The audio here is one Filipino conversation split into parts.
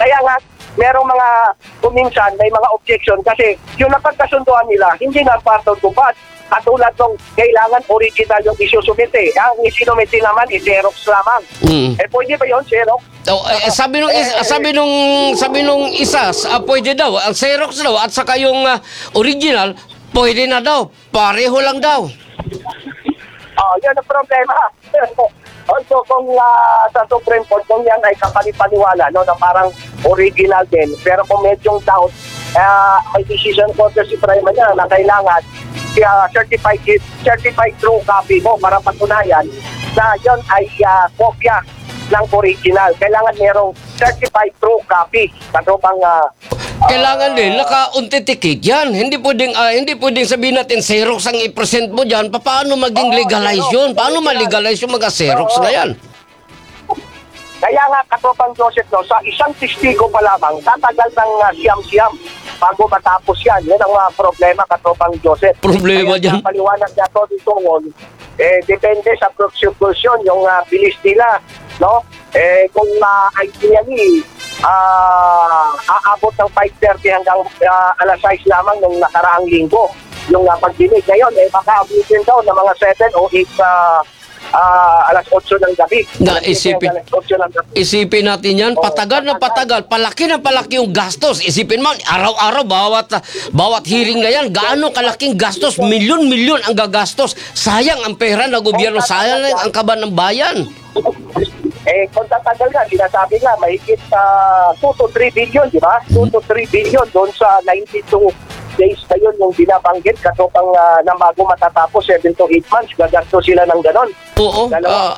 Kaya nga, merong mga, kuminsan, may mga objection kasi yung napagkasunduan nila, hindi na patutupad. Katulad ng kailangan original yung isusumite. Ang isinumite naman, Xerox lamang. Pwede ba yun, Xerox? Sabi nung isa, pwede daw. Ang Xerox daw at saka yung original, pwede na daw. Pareho lang daw. Yan ang problema. Also, kung sa Supreme Court, kung yan ay kapalipaniwala, no, na parang original din. Pero kung medyong doubt, may decision court si Suprema niya na kailangan certified true copy mo para patunayan na yon ay kopya ng original. Kailangan merong certified true copy. Katropang Kailangan din naka-authenticate yan. Hindi pwedeng sabihin natin Xerox ang i-present mo diyan. Paano maging legalize yun? Paano ma-legalize yung mga Xerox na yan? Kaya nga, Katropang Joseph, no, sa isang testigo pa lamang, tatagal ng siyam-siyam bago matapos yan. Yan ang problema, Katropang Joseph. Problema dyan. Kaya paliwanag niya to dito, depende sa prosecution, yung bilis nila, no? Kung ideally, aabot ng 5:30 hanggang alas 6 lamang nung nakaraang linggo, yung pagdinig. Ngayon, baka abutin daw ng mga 7 o 8 alas 8 ng gabi. Isipin natin yan, patagal na patagal, palaki na palaki yung gastos. Isipin mo, araw-araw, bawat hearing na yan, gaano kalaking gastos, milyon-milyon ang gagastos. Sayang ang pera ng gobyerno, sayang ang kaban ng bayan. Kung tatagal nga, sinasabi nga, mahigit 2 to 3 billion, di ba? 2 to 3 billion doon sa 92 days na yun yung binabanggit. Katupang na bago matatapos, 7 to 8 months, gagastos sila ng ganon. Oo.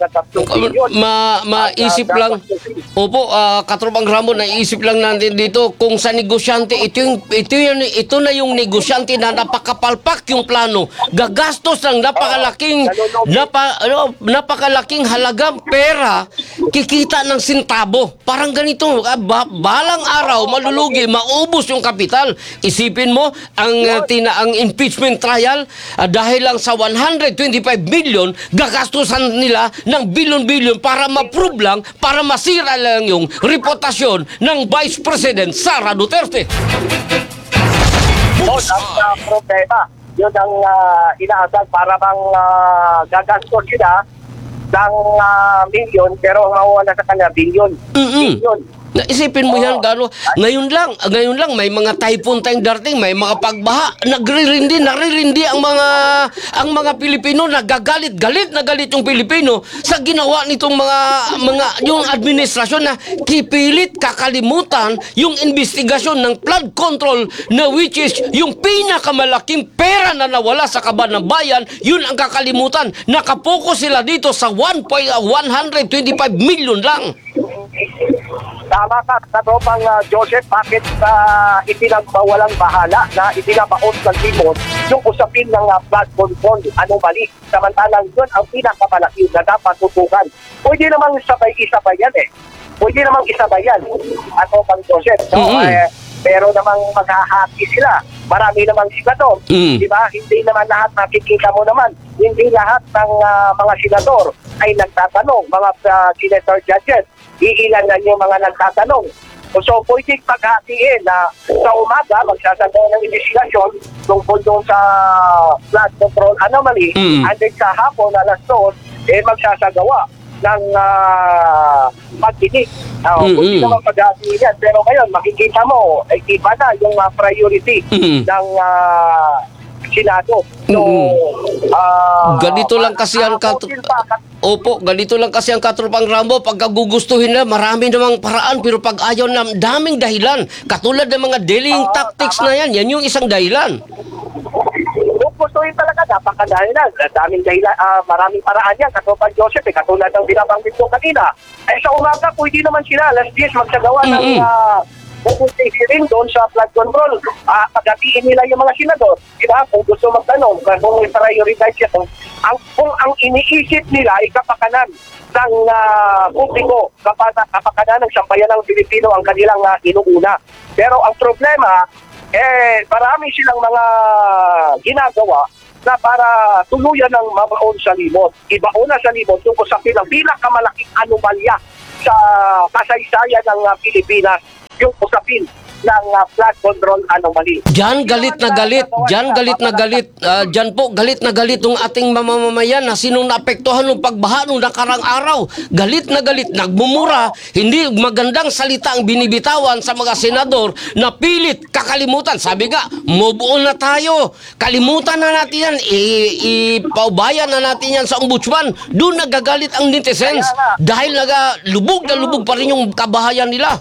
Maisip lang. Opo, Katropang Rambo, naisip lang natin dito kung sa negosyante, ito na yung negosyante na napakapalpak yung plano. Gagastos ng napakalaking halagang pera, kikita ng sintabo. Parang ganito, balang araw, malulugi, maubos yung kapital. Isipin mo, ang impeachment trial, dahil lang sa 125 million, gagastusan nila ng bilyon-bilyon para ma-prove lang, para masira lang yung reputasyon ng Vice President Sara Duterte. Ang problema, yun ang inaasal para bang gagastos sila ng milyon, pero ang mawawala sa kanya, bilyon. Bilyon. Isipin mo yan, gano. Ngayon lang, may mga typhoon tayong darating, may mga pagbaha, naririndi ang mga Pilipino, nagagalit yung Pilipino sa ginawa nitong yung administrasyon na kipilit kakalimutan yung investigasyon ng flood control na which is yung pinakamalaking pera na nawala sa kaban ng bayan, yun ang kakalimutan. Nakapokus sila dito sa 125 million lang. Tama ka, Katropang Joseph, bakit itinagbawalang bahala na itinabaon sa limot yung usapin ng flood control anomaly. Samantalang yun ang pinakamalaki na dapat tutukan. Pwede namang isabay yan Pwede namang isabay yan, Katropang Joseph. So, pero namang maghahati sila. Marami namang senador. Diba? Hindi naman lahat, nakikita mo naman, hindi lahat ng mga senador ay nagtatanong, mga senator judges. Iilan na yung mga nagtatanong. So, pwedeng paghatiin na sa umaga, magsasagawa ng investigasyon tungkol doon sa flood control anomaly, and then sa hapon, alas 2, magsasagawa ng pagdinig. Pwede naman paghatiin yan. Pero ngayon, makikita mo, iba na yung priority ng Senado. So, ganito lang kasi ang ganito lang kasi ang Katropang Rambo, pag gugustuhin na, marami namang paraan, pero pag ayaw na, daming dahilan. Katulad ng mga delaying tactics na yan yung isang dahilan. Kung gustuhin talaga, napakadahilan. Daming dahilan, maraming paraan yan, Katropang Joseph, katulad ng binabanggit ko kanina. Sa umaga, pwede naman sila, alas 10, magsagawa ng pupunta hearing doon sa flood control. Paghatiin nila yung mga senador. Diba? Kung gusto magtanong, kung i-prioritize siya, kung ang iniisip nila ay kapakanan ng publiko, kapakanan ng sambayan ng Pilipino ang kanilang inuuna. Pero ang problema, marami silang mga ginagawa na para tuluyan ng mabaon sa limot. Ibaon na sa limot yung usapin ng pinakamalaking anomalya sa kasaysayan ng Pilipinas. yung usapin ng flood control anomaly. Diyan galit na galit, diyan galit na galit, diyan po galit na galit ng ating mamamayan na sinong naapektuhan ng pagbaha nung nakarang araw. Galit na galit, nagmumura, hindi magandang salita ang binibitawan sa mga senador na pilit kakalimutan. Sabi nga, move on na tayo. Kalimutan na natin yan, ipaubayan na natin yan sa ombudsman. Doon nagagalit ang netizens dahil lubog na lubog pa rin yung kabahayan nila.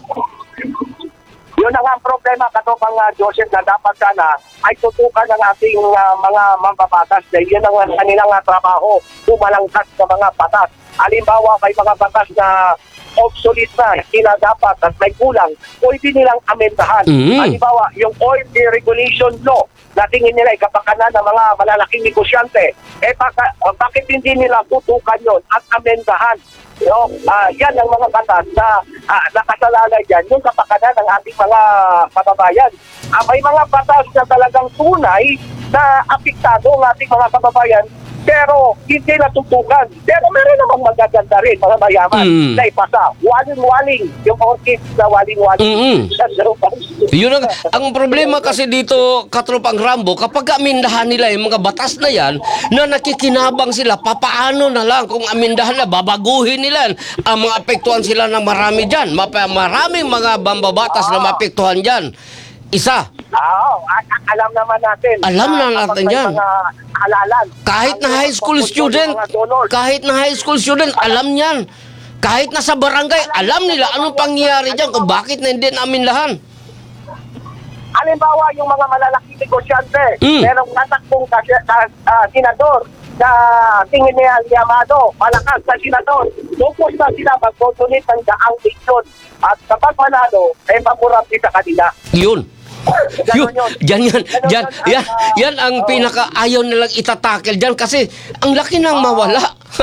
Yun ang ang problema, katupang Joseph, na dapat sana ay tutukan ng ating mga mambabatas dahil yun ang kanilang trabaho, bumalangkas sa mga batas. Halimbawa, may mga batas na obsolete na, sila dapat at may kulang, pwede nilang amendahan. Halimbawa, yung oil deregulation law, na tingin nila ay kapakanan ng mga malalaking negosyante, bakit hindi nila tutukan yun at amendahan? Yan ang mga batas na nakasalalay dyan, yung kapakanan ng ating mga kababayan. May mga batas na talagang tunay na apektado ng ating mga kababayan, pero hindi natutukan. Pero meron namang magaganda rin, mga mayaman, na ipasa. Waling-waling, yung orchids na waling-waling. Yun ang problema kasi dito, Katropang Rambo, kapag amindahan nila yung mga batas na yan, na nakikinabang sila, papaano na lang kung amindahan na, babaguhin nila ang mga apektuhan sila ng marami dyan. Maraming mga bambabatas na maapektuhan dyan. Isa. Alam naman natin. Alam na natin yan. Halalan. Kahit na high school student, alam niyan. Kahit na sa barangay, alam nila anong pangyayari dyan kung bakit na hindi namin lahan. Halimbawa, yung mga malalaking negosyante, merong natakbong senador na tingin niya Yamado, malakas na senador, focus na sila magdodonate ng daang milyon. At kapag manalo, mamurap sa kanila. Yun. Yan ang pinaka-ayaw nilang itatakel dyan kasi ang laki ng mawala.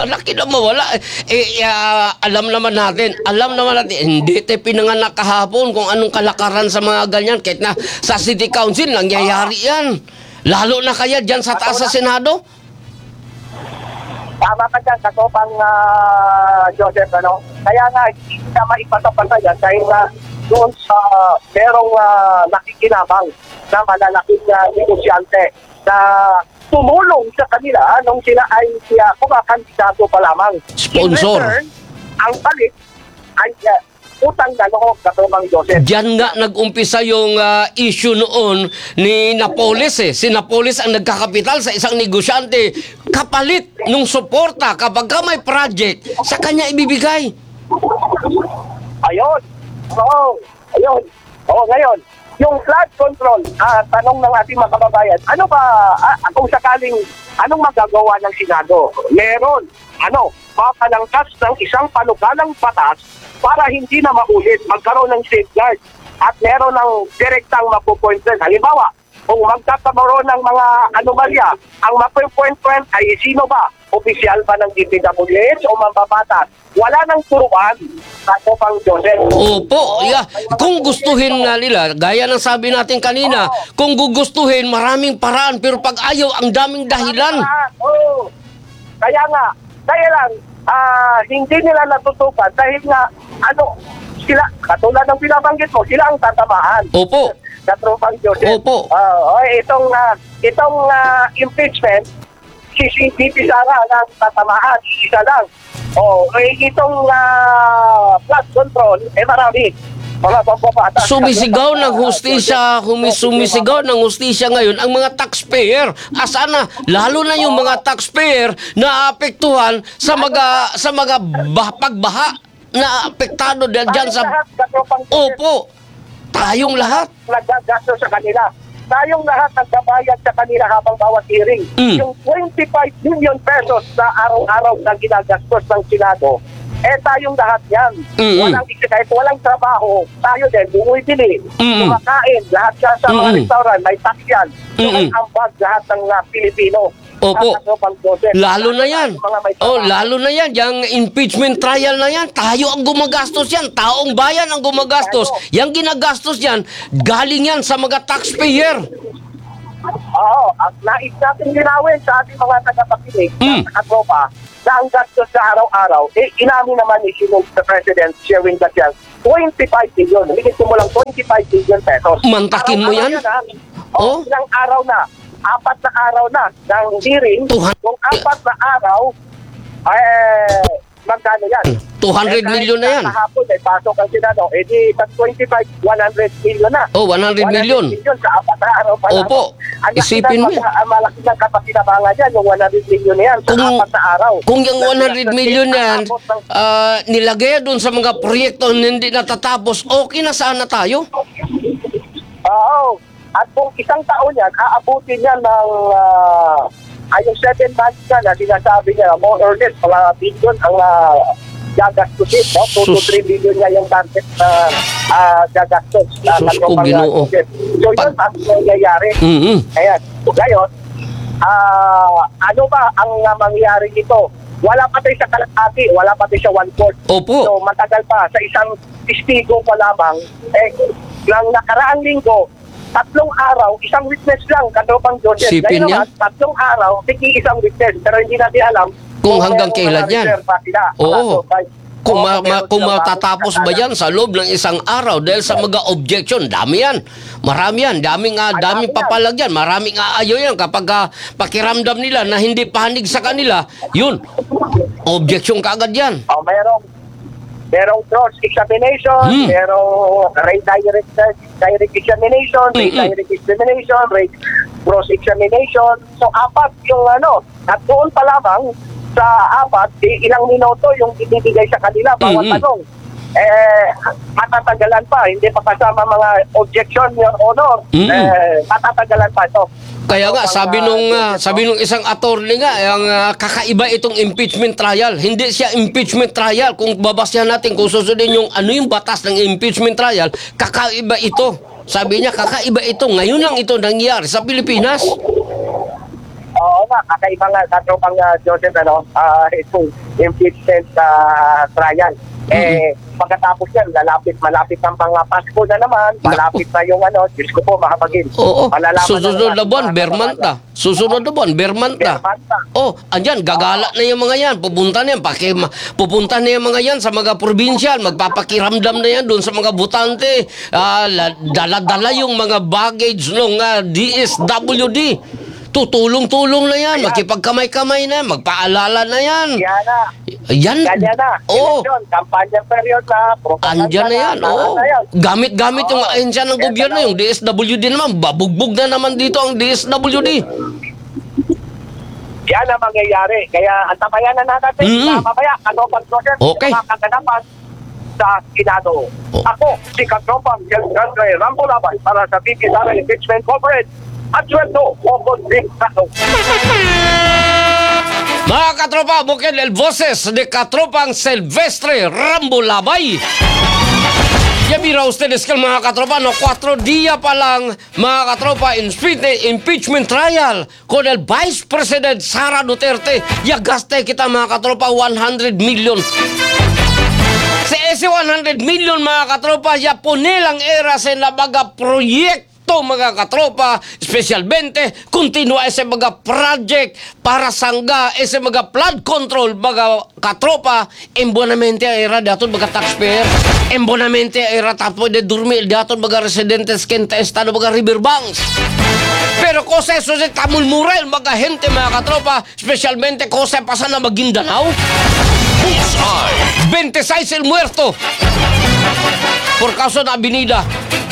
Alam naman natin, hindi tayo pinanganak kahapon kung anong kalakaran sa mga ganyan. Kahit na sa City Council, nangyayari yan. Lalo na kaya dyan sa taas sa Senado. Tama ka dyan, Katopang Joseph, ano? Kaya nga, hindi na maipatapasa yan dahil doon sa merong nakikinabang na malalaking negosyante na tumulong sa kanila nung sila ay kumakandidato pa lamang. Sponsor. In return, ang palit ay utang na loob, Katopang Joseph. Diyan nga nag-umpisa yung issue noon ni Napoles eh. Si Napoles ang nagkakapital sa isang negosyante kapalit nung suporta kapag may project sa kanya ibibigay. Ayun. Ayun. Ngayon, yung flood control, tanong ng ating mga kababayan, ano ba, kung sakaling, anong magagawa ng Senado? Meron, mapalangkas ng isang panukalang batas para hindi na maulit, magkaroon ng safeguard at meron ng direktang mapupointed. Halimbawa, kung magkakaroon ng mga anomalya, ang mapupointed ay sino ba? Opisyal ba ng DPWH o mambabatas? Wala nang turuan, Katopang Joseph. Opo, kung gustuhin na nila, gaya ng sabi natin kanina, kung gugustuhin, maraming paraan, pero pag ayaw, ang daming dahilan. Kaya nga, hindi nila natutupan dahil nga, sila, katulad ng pinabanggit mo, sila ang tatamaan. Opo. Katopang Joseph. Opo. Itong impeachment, si VP Sara ang tatamaan, isa lang. Itong flood control, marami. Sumisigaw ng hustisya ngayon ang mga taxpayer. Asana, lalo na yung mga taxpayer na apektuhan sa mga pagbaha na apektado dyan sa... Opo, tayong lahat. Nagagasto sa kanila. Tayong lahat nagbabayad sa kanila habang bawat hearing. Yung 25 billion pesos na araw-araw na ginagastos ng Senado, tayong lahat yan. Kahit walang trabaho, tayo din, bumibili, kumakain, lahat siya sa mga restaurant, may tax yan. May ambag lahat ng Pilipino. Opo. Lalo na yan. Lalo na yan. Yung impeachment trial na yan, tayo ang gumagastos yan. Taong bayan ang gumagastos. Yang ginagastos yan, galing yan sa mga taxpayer. Nais natin ginawin sa ating mga tagapakinig, sa katropa, na ang gastos sa araw-araw, inamin naman ni Sinong the President, Sherwin Gatchalian, 25 billion. Higit mo lang 25 billion pesos. Mantakin mo yan? Oh. Ilang araw na? 4 na araw na ng hearing. Kung 4 na araw, magkano yan? 200 million na yan. Kahapon, pasok ang Senado. Di sa 25, 100 million na. Oh, 100 million. 100 million sa 4 na araw pa lang. Opo. Isipin mo. Ang malaki ng kapakinabangan dyan, yung 100 million na yan sa 4 na araw. Kung yung 100 million yan, nilagay doon sa mga proyekto na hindi natatapos, okay na sana tayo. Oo. At kung isang taon yan, aabutin yan ng yung 7 months na sinasabi niya, more or less, mga billion ang gagastusin. 2 to 3 billion nga yung target na gagastos. Sus ko, Ginoo. So yun, ang nangyayari. Mm-hmm. Ayan. Ngayon, ano ba ang mangyayari dito? Wala pa tayo sa kalahati, wala pa tayo sa 1/4. Opo. So matagal pa, sa isang testigo pa lamang, ng nakaraang linggo, 3 araw, isang witness lang, katropang Joseph. Sipin Ngayon yan? naman, 3 araw, tiki isang witness, pero hindi natin alam Kung hanggang kailan yan. Oo. Kung matatapos ba yan sa loob ng isang araw dahil sa mga objection, dami yan. Marami yan. Daming papalag yan. Maraming aayaw yan. Kapag pakiramdam nila na hindi panig sa kanila, yun. Objection kaagad yan. Merong cross-examination, merong direct examination, direct examination, cross-examination. So, 4 yung at doon pa lamang sa 4, ilang minuto yung ibibigay sa kanila, bawat tanong. Matatagalan pa, hindi pa kasama mga objection, Your Honor. Matatagalan pa ito. Kaya nga, sabi nung isang attorney nga, kakaiba itong impeachment trial. Hindi siya impeachment trial. Kung babasyahan natin, kung susundin yung yung batas ng impeachment trial, kakaiba ito. Sabi niya, kakaiba ito. Ngayon lang ito nangyari sa Pilipinas. Oo nga, kakaiba nga, katropang Joseph, itong impeachment trial. Pagkatapos yan, malapit ng Pasko na naman, malapit na yung Diyos ko po, makapagin. Oo, susunod na buwan, Bermanta. Susunod na buwan, Bermanta. Oh, andyan, gagala na yung mga yan. Pupunta na yan, pupunta na yung mga yan sa mga probinsyal, magpapakiramdam na yan doon sa mga butante. Dala-dala yung mga baggage ng DSWD. Tutulong-tulong na yan, makipagkamay-kamay na yan, magpaalala na yan. Yan na. Oo. Kampanya period na. Andyan na yan. Oo. Gamit-gamit yung ahensya ng gobyerno, yung DSWD naman. Babugbog na naman dito ang DSWD. Yan ang mangyayari. Kaya antabayan na natin. Mamaya, pag-process okay. Mga kaganapan sa Senado. Ako, si Katropang Andre Rambo Labay para sa VP Sara Impeachment Conference. At sweldo o kontrikto. Mga katropa, bukin el voces de Katropang Silvestre Rambo Labay. Ya mira ustedes que mga katropa, 4 días pa lang, mga katropa, impeachment trial con el Vice President Sara Duterte. Ya gaste kita mga katropa 100 million. Sa ese 100 million mga katropa, ya pone lang era sa nabaga proyekto mga katropa, especialmente continua ese mga project para sangga ese mga flood control mga katropa, en buenamente era daton mga taxpayer, en buenamente era tapo de dormir daton mga residentes kenta estado mga riverbanks. Pero cosa eso se tamulmural mga gente mga katropa, especialmente cosa pasa na Maguindanao. 26 el muerto por causa na avenida.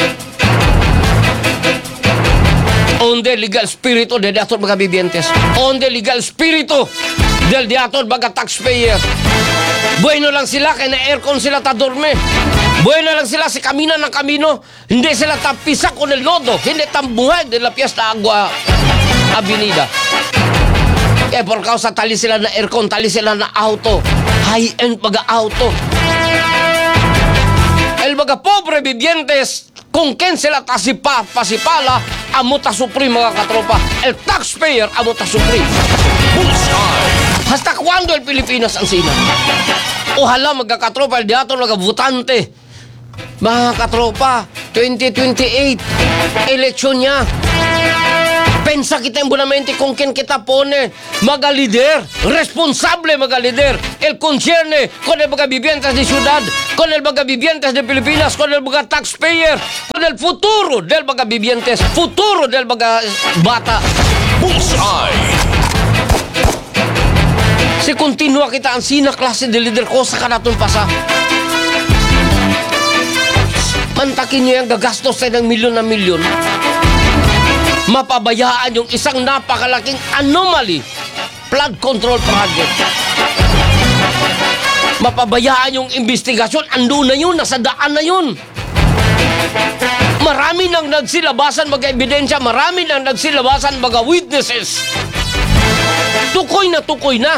Onde legal spirito de daton mga vivientes. Onde legal spirito del daton mga taxpayer. Bueno lang sila kaya na aircon sila ta dorme. Bueno lang sila si kamina ng kamino. Hindi sila tapisa con el lodo. Hindi tambuhay de la fiesta agua avenida. Por causa tali sila na aircon, tali sila na auto. High-end mga auto. El mga pobre vivientes kung ken sila pasipala, amo ta supri mga katropa. El taxpayer amo ta supri. Hasta cuando el Pilipinas ang sina? Ojalá magkakatropa el diato nagabutante. Mga katropa, 2028 eleksyon niya. Pensa kita buenamente con quien kita pone mga líder, responsable mga líder, el concierne con el mga viviendas de ciudad, con el mga viviendas de Pilipinas, con el mga taxpayer, con el futuro del mga vivientes, futuro del mga bata. Bullseye. Si continua kita ang sina klase de líder ko sa kanatong pasa. Mantakin nyo yung gagastos tayo ng milyon na milyon. Mapabayaan yung isang napakalaking anomaly, flood control project. Mapabayaan yung investigasyon, ando na yun, nasa daan na yun. Marami nang nagsilabasan mga ebidensya, marami nang nagsilabasan mga witnesses. Tukoy na.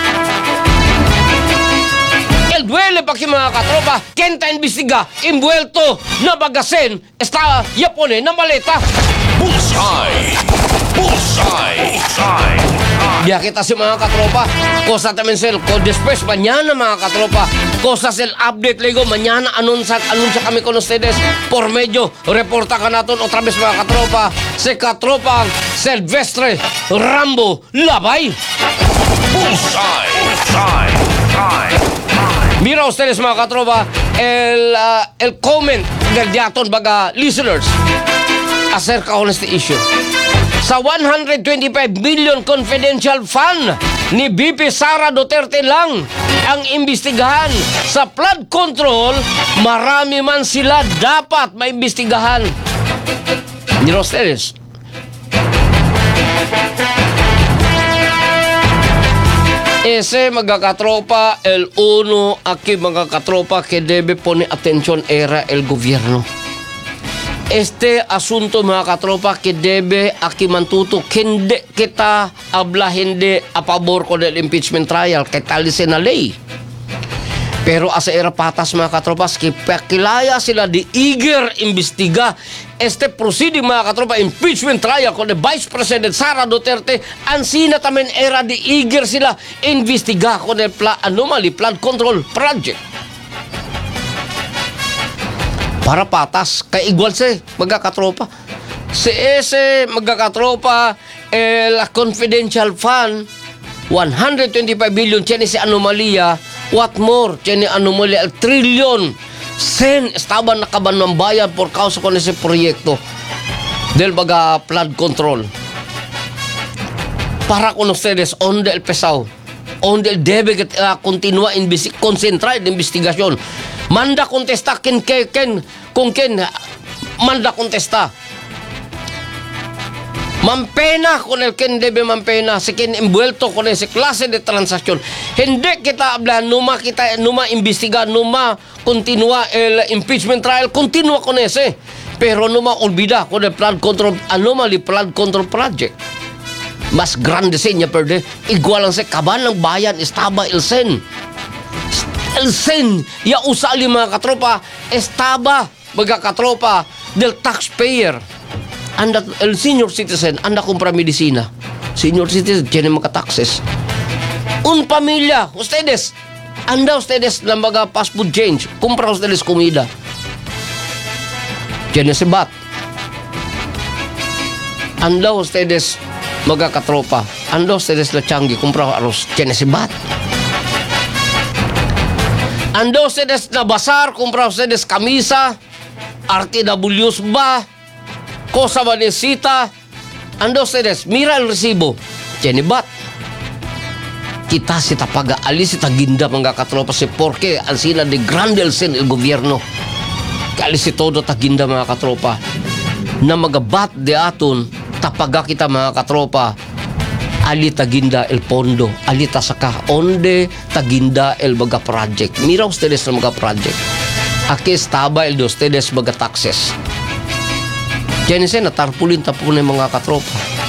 El duele pa ki mga katropa, kenta investiga, imbuelto na bagasen, está yapone na maleta. Bullseye. Bullseye. Biya kita si mga katropa, cosa también sel, después mañana mga katropa, cosas el update lego, mañana anuncia kami con ustedes por medio, reporta ka natin otra vez mga katropa, si katropa Silvestre Rambo Labay. Bullseye. Mira ustedes mga katropa, el comment del diaton baga listeners acerca con este issue. Sa 125 million confidential fund ni BP Sara Duterte lang ang imbestigahan. Sa flood control, marami man sila dapat maimbestigahan. Mira ustedes. Ese mga katropa, el uno aquí mga katropa que debe poner atención era el gobierno. Este asunto mga katropa que debe aquí mantuto, hindi kita habla hindi a pabor ko del impeachment trial, kay talisin na ley. Pero asa era patas mga katropas, kilaya sila di eager imbestiga este proceeding mga katropa, impeachment trial con the Vice President Sara Duterte, ansina tamen era di eager sila imbestiga con the anomaly flood control project. Para patas, kay igual si magkakatropa. Si ese magkakatropa, la confidential fund, 125 billion, tiyan si anomalya. What more? Tiyan anomalya, trillion. Sen, estaban nakaban ng bayan por causa con ese proyecto del baga flood control. Para con ustedes, onde el pesao, onde el debe continua concentrar en investigación. Manda contesta con quién manda contesta. Mampena con el quien debe mampena, si quien envuelto con ese clase de transacción. Hindi kita habla, numa investiga, numa continúa el impeachment trial, continúa con ese. Pero numa olvida con el flood control, anomaly flood control project. Mas grande sa niya perde, igual lang sa kaban ng bayan, estaba el sen. El sen, ya usali mga katropa, estaba mga katropa del taxpayer. Anda, el senior citizen, anda compra medicina. Senior citizen, tiene mga taxes. Un pamilya, ustedes, anda ustedes ng mga fast food change, compra ustedes comida. Tiene si bat. Anda ustedes mga katropa, anda ustedes la changi, compra arroz, tiene si bat. Anda ustedes na bazar, compra ustedes camisa, RTWs ba, cosa ba necesita, anda ustedes, mira el recibo, tiene bat. Kita si tapaga-alis si taginda mga katropa si porque ang sila de grande el sen el gobierno. Kaalis si todo taginda mga katropa. Na magabat de aton, tapaga kita mga katropa. Ali taginda el pondo, ali tasaka onde taginda el baga project. Mira ustedes na mga project. Aquí estaba el de ustedes baga taxes. Diyan siya natarpulin tapunin mga katropa.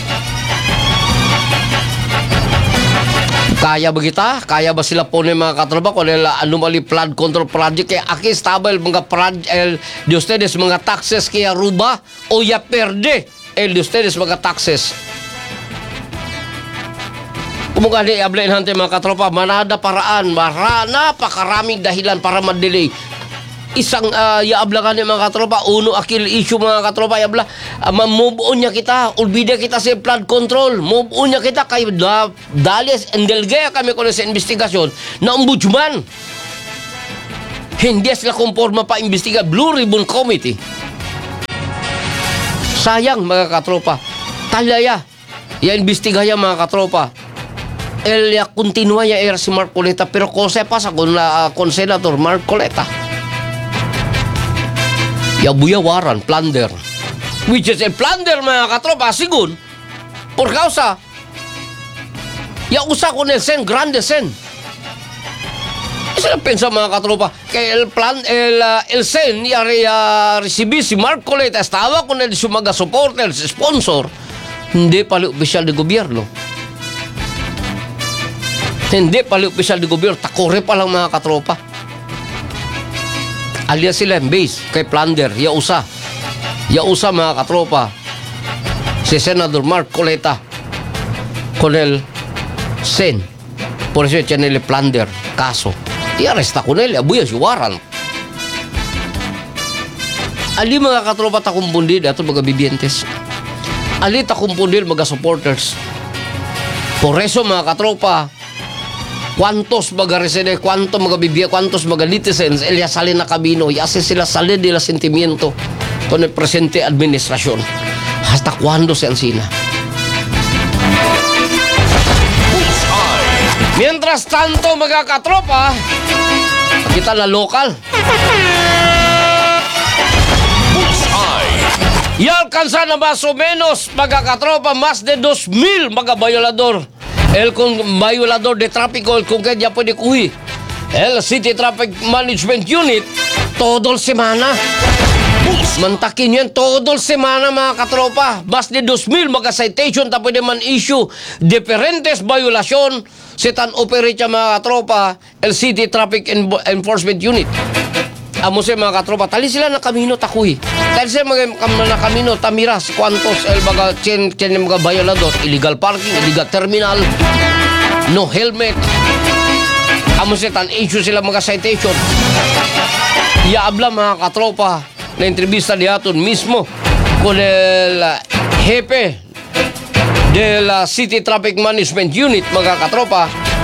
Kaya ba kita? Kaya ba sila po mga katropa kung anomaly flood control project? Kaya aquí estaba el mga el de ustedes mga taxes kaya ruba o ya perde el de ustedes mga taxes. Kumuha di ablain hante mga katropa, manada paraan, napakaraming dahilan para ma-delay. isang yaabla ka ni mga katropa, uno akil issue mga katropa, yaabla, move on niya kita, ulbida kita sa flood control, move on niya kita kay Dales, endelgaya kami ko sa investigasyon na ombudsman. Hindi sila konforma pa imbestiga, Blue Ribbon Committee. Sayang mga katropa, talaya, imbestigaya mga katropa. Ya continua ya era si Marcoleta, pero cosa pasa con Senator Marcoleta? Ya buyawaran, plunder. Which is el plunder mga katropa, sigun, por causa, ya usa con el sen, grande sen. Eso lo pensa mga katropa, que el sen ya recibí si Marcoleta, estaba con el su mga supporter, el sponsor, hindi pala opisyal de gobyerno. Hindi pala opisyal de gobyerno, takore pa lang mga katropa. Alias sila yung base kay plunder, ya usa mga katropa, si Senador Marcoleta con el sen. Por eso tiene el plunder, kaso. I-arresta ko nila, abuya si warrant. Ali mga katropa takumpundil, ato mga bibientes. Ali takumpundil mga supporters. Por eso mga katropa, cuantos mga reside, cuantos mga bibia, cuantos mga netizens, ya salen na camino, ya sila salen de la sentimiento con el presente administración. ¿Hasta cuándo se ansina? Mientras tanto, mga katropa, kita na lokal. Y alcanza na más o menos, mga katropa, más de 2,000 mga violador. El violador de tráfico, el con que ya puede cuhi. El City Traffic Management Unit, todo el semana. Mantakin yan, todo el semana mga katropa. Más de 2,000 mga citation ta pwede man issue. Diferentes violation setan operate mga katropa, el City Traffic Enforcement Unit. Amo siya mga katropa, tali sila na kamino takuhi. Tali sila na kamino tamiras, kuantos el mga chen mga violador, illegal parking, illegal terminal, no helmet. Amo siya tan issue sila mga citation. Iabla mga katropa, na entrevista de aton mismo con el jefe de la City Traffic Management Unit, mga katropa,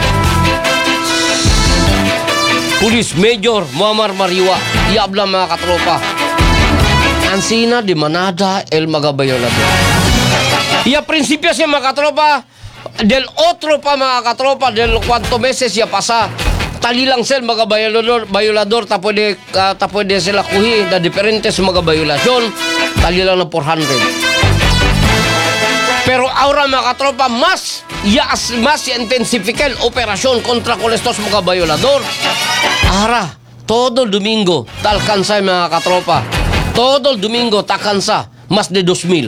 Police Major Muammar Mariwa. Iabla mga katropa, ansina de manada el mga violador. Y a principio siya mga katropa, del otro pa mga katropa, del cuanto meses ya pasa, tali lang sila mga violador ta pwede sila kuhi na diferentes mga violasyon, tali lang na 400. Pero ahora mga katropa, mas intensifica el operasyon kontra con estos mga violador. Ahora, todo el domingo ta alcanza mga katropa, todo el domingo ta alcanza más de 2,000.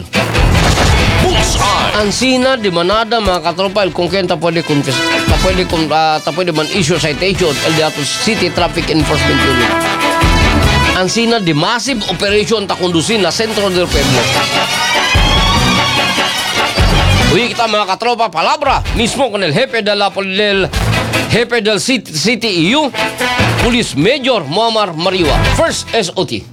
Ansina de manada mga katropa, el kongkenta pwede man issue citation el de atos City Traffic Enforcement Unit. Ansina de massive operation ta conducin la centro del pueblo. Uy kita mga katropa, palabra mismo con el jefe del City EU, Police Major Muammar Mariwa. First SOT.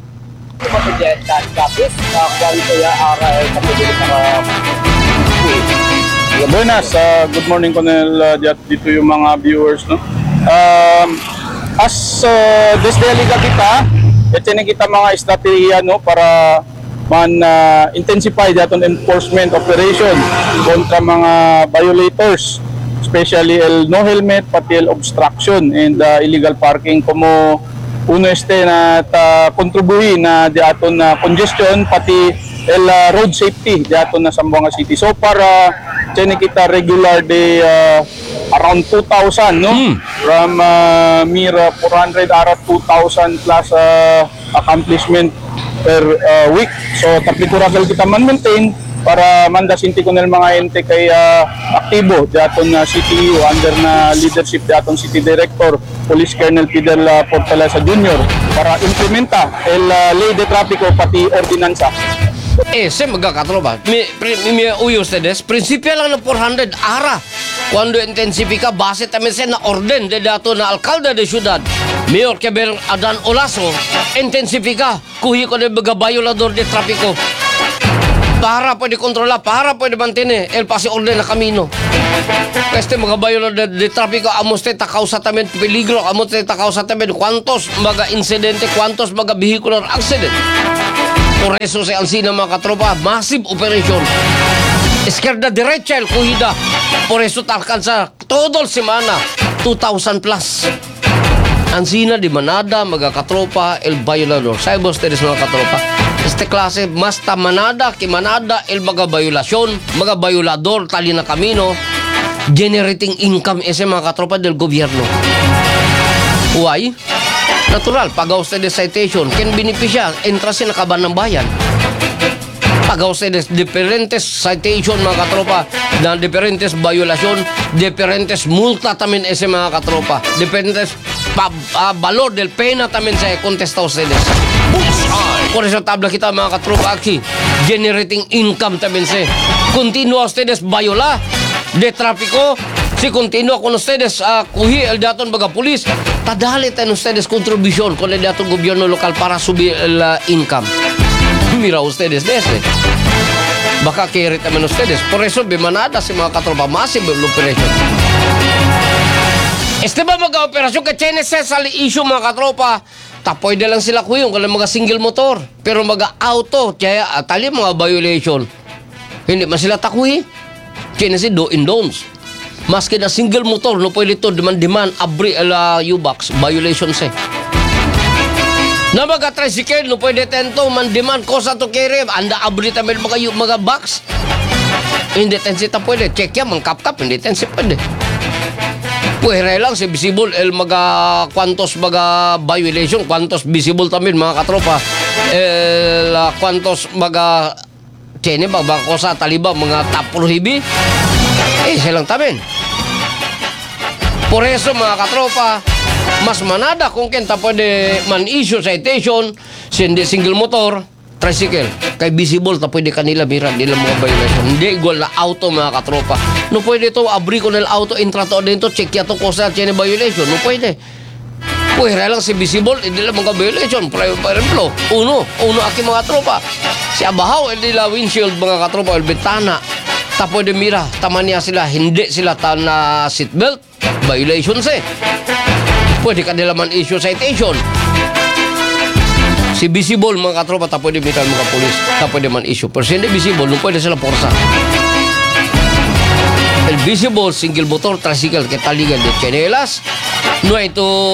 Buenas, good morning Colonel dito yung mga viewers, no. As desde liga kita, ito na kita mga estratehiya, no, para intensify daton enforcement operation kontra mga violators, especially el no helmet, pati el obstruction and illegal parking, como uno na kontribuhi na di aton na congestion, pati el road safety di aton na Zamboanga City. So para tiyan kita regular de around 2,000, no? From Mira 400 around 2,000 plus accomplishment per week. So tapikurakal kita man maintain para manda sinti ko ng mga ente kay aktibo daton na CTU under na leadership daton City Director Police Colonel Fidel Portalesa Jr. para implementa el ley de tráfico pati ordinansa. Se mga katropa, mi uyo ustedes, prinsipyo lang ng 400 ara. Cuando intensifica, base también se na orden de dato na alcalde de ciudad, Mayor Keber Adan Olaso, intensifica, kuhi ko de mga violador de trapiko. Para pwede kontrola, para pwede mantener el pase orden na camino. Este mga violador de trapiko, amos te takausa tamen peligro, amos te takausa tamen cuantos mga insidente, cuantos mga vehicular accident. Por eso se ansina mga katropa, massive operation. Izquierda derecha el kuhida. Por eso te alcanza todo el semana 2,000 plus. Ansina di manada mga katropa el violador. Sabi ustedes mga katropa, este klase mas manada que manada el mga violación, mga violador tali na camino, generating income ese mga katropa del gobierno. Why? Natural, paga ustedes citation, ken beneficia, entra sa nakaban ng bayan. Paga ustedes diferentes citation mga katropa, na diferentes violación, diferentes multa también ese mga katropa, diferentes valor del pena también se contesta ustedes. Bullseye. Por eso tabla kita mga katropa aquí, generating income también se. Continua ustedes viola de tráfico, si continua con ustedes kuhi el daton baga pulis, tadali tayo ustedes contribution con el daton gobierno local para subir el income. Mira ustedes de ese. Baka carry también ustedes. Por eso, bimanada si mga katropa, massive operation. Este ba mga operasyon ka CNC sa issue mga katropa, tapoy na lang sila kuyong kung mga single motor. Pero mga auto, kaya tali mga violation. Hindi man sila takuhi. CNC do in don'ts. Maski na single motor, no pwede ito demand abri ala U-box, violation se. Na mga tricycle, no pwede tento, man demand kosa to carry, anda abri tamil mga box. Hindi tensi ta pwede, check yan, mangkap-kap, hindi tensi pwede. Pwede lang si visible, el mga kwantos mga violation, kwantos visible tamil mga katropa, el kwantos mga chene, mga kosa taliba, mga tapurhibi, silang tamin. Por eso mga katropa, mas manada kung kenta pwede man-issue citation, hindi single motor, tricycle. Kay visible ta pwede kanila mira nila mga violation. Hindi igual na auto mga katropa. No pwede to abri ko ng auto, intrato dito, check ya to kosa tiene violation. No pwede. Pwede lang si visible, hindi lang mga violation. Por ejemplo, uno aki mga tropa. Si abahaw, hindi la windshield mga katropa, el bintana. Ta pwede mira, tamanya sila, hindi sila ta na seatbelt, violation se. Pwede ka nila man issue citation. Si visible mga katropa, ta pwede mitan mga polis, ta pwede man issue. Pero si hindi visible, no pwede sila porsa. El visible, single motor, tricycle, que taligan de chanelas, no hay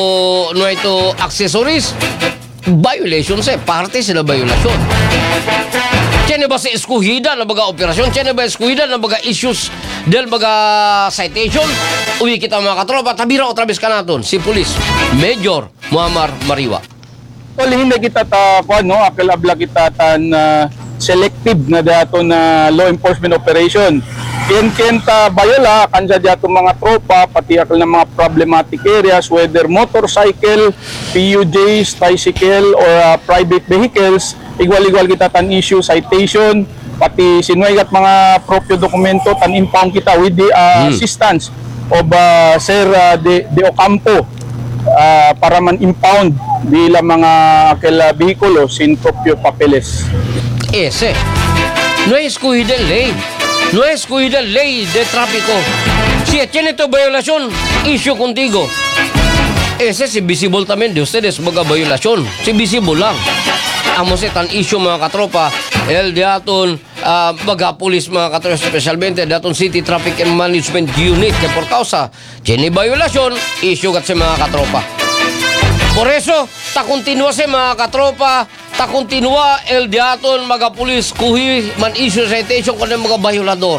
to accessories, violation se, parte sila violation. Tiene ba sa eskuhida na baga operasyon? Tiene ba eskuhida na baga issues del baga citation? Uwi kita mga katropa, tabira otra vez ka naton, si Police Major Muammar Mariwa. Well, hindi kita akilabla kita tan selective na dato na law enforcement operation. Kenta bayola kansa dato mga tropa pati akil ng mga problematic areas whether motorcycle, PUJs, tricycle or private vehicles, igual kita tan issue citation pati sinuay at mga propio dokumento tan impound kita with the assistance of Sir de Ocampo para man impound bilang mga aquel vehikulo sin propio papeles. Ese no es cuida ley. No es cuida ley de tráfico. Si tiene tu violación, issue contigo. Ese si visible también de ustedes mga violación. Si visible lang. Amo si tan issue mga katropa. El de aton mga pulis mga katropa, especialmente de aton City Traffic and Management Unit que por causa tiene violación, issue kat si mga katropa. Por eso, ta continua si mga katropa, ta continua el de aton mga pulis kuhi man issue citation con el mga violador.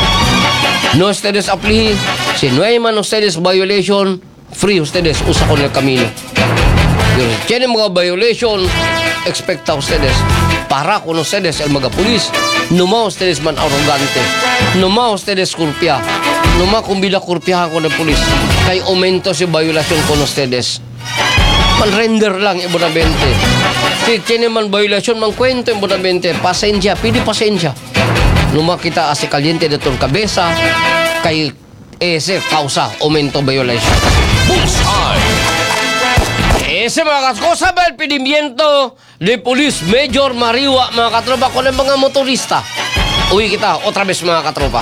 No ustedes aplihi, si no hay man ustedes violation, free ustedes usa con el camino. Pero tiene mga violation, expecta ustedes para con ustedes el mga pulis. No más ustedes man arrogante, no más ustedes kurpia, no más kumbida kurpia con el pulis. Kay aumento si violation con ustedes. Man-render lang ibonamente. Si tiene man violation, man kwento ibonamente. Pasensya, pidi pasensya. Numa kita asi kaliente de ton kabesa, kay ese causa aumento violation. Bullseye. Ese mga kaskosa ba el pedimiento de Police Major Mariwa mga katropa con mga motorista. Uwi kita otra vez mga katropa.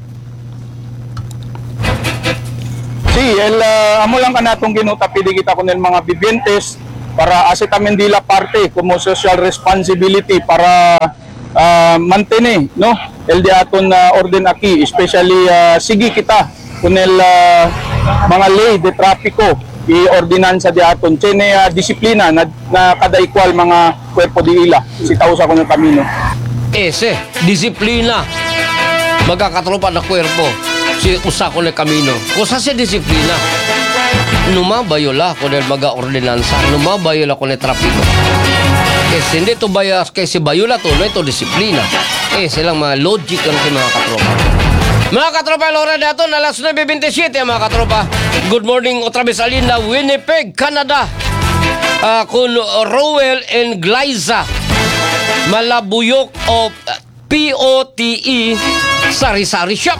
Sí, amo lang kanatong ginuta pidi kita kun mga vivientes para asset amin dila parte como social responsibility para mantene no el di aton orden aki especially sige kita kun mga ley de trapiko i ordinansa di aton chene disiplina na kada equal mga kuerpo di ila sitaw sa kuno kamino. Ese disiplina magkakatropa na kwerpo si usa ko na kamino. Kusa si disiplina. Numabayola ko na mga ordinansa. Numabayola ko na trapiko. Kasi hindi to bayas kay si bayola to, no ito disiplina. Silang mga logic ang mga katropa. Mga katropa, Laura dato na alas 9:27 mga katropa. Good morning, otra vez Alina, Winnipeg, Canada. Kun Rowell and Glyza Malabuyok of POTE Sari-Sari Shop.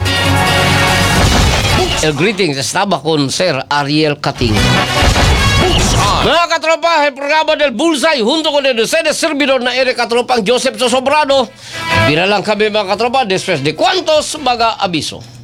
Greetings, estaba con Sir Ariel Kating. Bullseye. Mga katropa, el programa del Bullseye junto con el servidor na ere katropang Joseph Sosobrado. Bira lang kami mga katropa después de cuantos mga abiso.